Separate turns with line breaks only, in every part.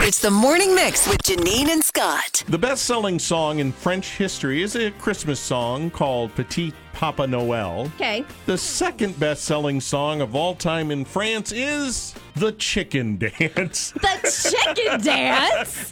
It's the Morning Mix with Janine and Scott.
The best-selling song in French history is a Christmas song called Petit Papa Noel.
Okay.
The second best-selling song of all time in France is The Chicken Dance.
The Chicken Dance?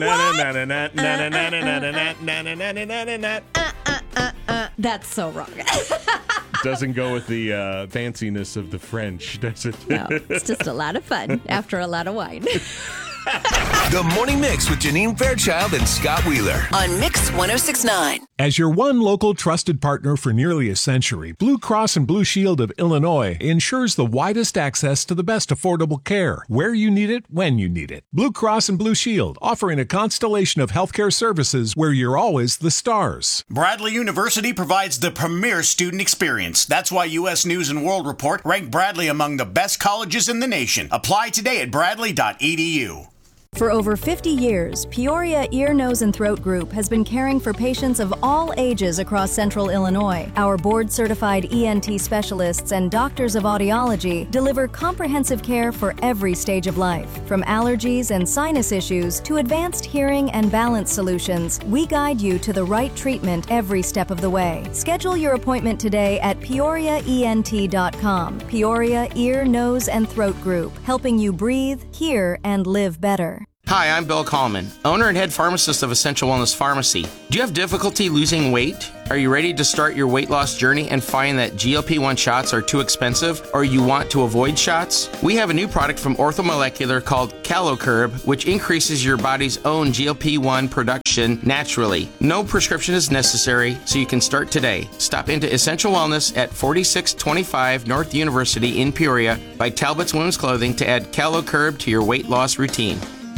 That's so wrong.
Doesn't go with the fanciness of the French, does it?
No, it's just a lot of fun after a lot of wine.
The Morning Mix with Janine Fairchild and Scott Wheeler.
On Mix 106.9.
As your one local trusted partner for nearly a century, Blue Cross and Blue Shield of Illinois ensures the widest access to the best affordable care, where you need it, when you need it. Blue Cross and Blue Shield, offering a constellation of healthcare services where you're always the stars.
Bradley University provides the premier student experience. That's why U.S. News & World Report ranked Bradley among the best colleges in the nation. Apply today at bradley.edu.
For over 50 years, Peoria Ear, Nose, and Throat Group has been caring for patients of all ages across central Illinois. Our board-certified ENT specialists and doctors of audiology deliver comprehensive care for every stage of life. From allergies and sinus issues to advanced hearing and balance solutions, we guide you to the right treatment every step of the way. Schedule your appointment today at PeoriaENT.com. Peoria Ear, Nose, and Throat Group, helping you breathe, hear, and live better.
Hi, I'm Bill Kallman, owner and head pharmacist of Essential Wellness Pharmacy. Do you have difficulty losing weight? Are you ready to start your weight loss journey and find that GLP-1 shots are too expensive, or you want to avoid shots? We have a new product from Orthomolecular called CaloCurb, which increases your body's own GLP-1 production naturally. No prescription is necessary, so you can start today. Stop into Essential Wellness at 4625 North University in Peoria by Talbot's Women's Clothing to add CaloCurb to your weight loss routine.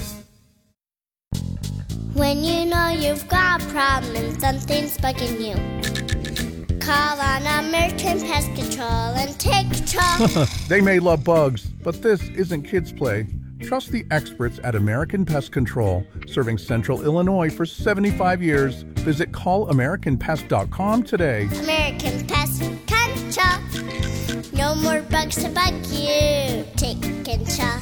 When you know you've got a problem and something's bugging you, call on American Pest Control and take control.
They may love bugs, but this isn't kids' play. Trust the experts at American Pest Control, serving Central Illinois for 75 years. Visit callamericanpest.com today.
American Pest Control. No more bugs to bug you. Take control.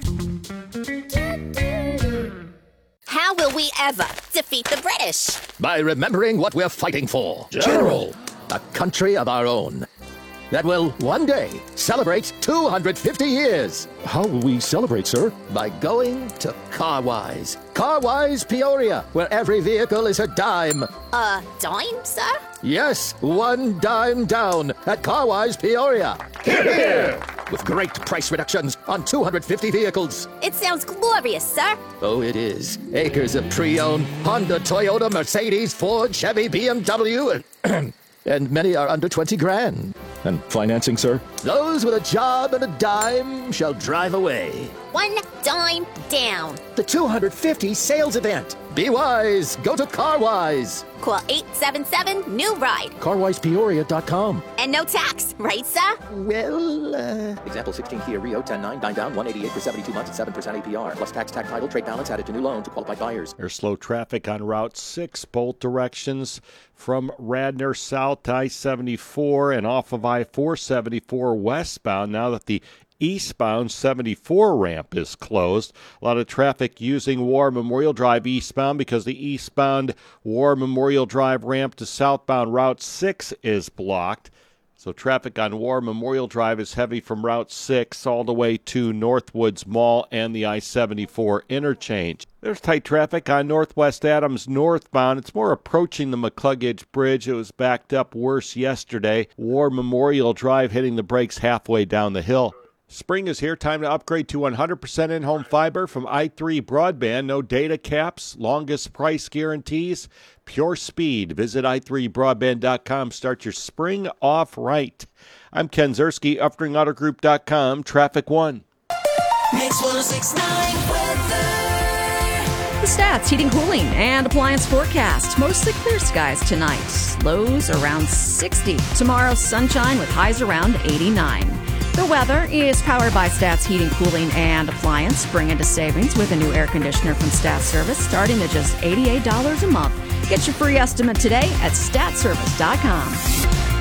How will we ever defeat the British?
By remembering what we're fighting for. General! A country of our own that will one day celebrate 250 years. How will we celebrate, sir? By going to Carwise. Carwise, Peoria, where every vehicle is a dime.
A dime, sir?
Yes, one dime down at Carwise, Peoria. Hear, hear! With great price reductions on 250 vehicles.
It sounds glorious, sir.
Oh, it is. Acres of pre-owned Honda, Toyota, Mercedes, Ford, Chevy, BMW, and many are under 20 grand. And financing, sir? Those with a job and a dime shall drive away.
One dime down.
The 250 sales event. Be wise. Go to Carwise.
Call 877-NEW-RIDE.
CarwisePeoria.com.
And no tax, right, sir?
Well, Example 16 Kia Rio 10.9, 9 down, 188 for 72 months at 7% APR. Plus tax, title, trade balance added to new loan to qualified buyers.
There's slow traffic on Route 6, both directions from Radnor south to I-74 and off of I-474 westbound now that the eastbound 74 ramp is closed. A lot of traffic using War Memorial Drive eastbound because the eastbound War Memorial Drive ramp to southbound Route 6 is blocked. So traffic on War Memorial Drive is heavy from Route 6 all the way to Northwoods Mall and the I-74 interchange. There's tight traffic on Northwest Adams northbound. It's more approaching the McCluggage Bridge. It was backed up worse yesterday. War Memorial Drive hitting the brakes halfway down the hill. Spring is here. Time to upgrade to 100% in-home fiber from i3 Broadband. No data caps, longest price guarantees, pure speed. Visit i3broadband.com. Start your spring off right. I'm Ken Zerski, UffringAutoGroup.com, Traffic One.
Mix 106.9 weather.
The Stats, heating, cooling, and appliance forecast. Mostly clear skies tonight. Lows around 60. Tomorrow, sunshine with highs around 89. The weather is powered by Stats Heating, Cooling, and Appliance. Bring into savings with a new air conditioner from Stats Service starting at just $88 a month. Get your free estimate today at statsservice.com.